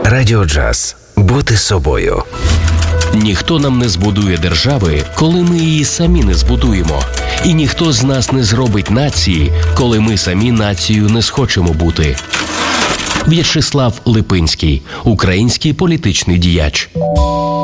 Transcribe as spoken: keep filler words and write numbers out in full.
Радіо Джаз. Бути собою. Ніхто нам не збудує держави, коли ми її самі не збудуємо. І ніхто з нас не зробить нації, коли ми самі нацією не схочемо бути. В'ячеслав Липинський, український політичний діяч.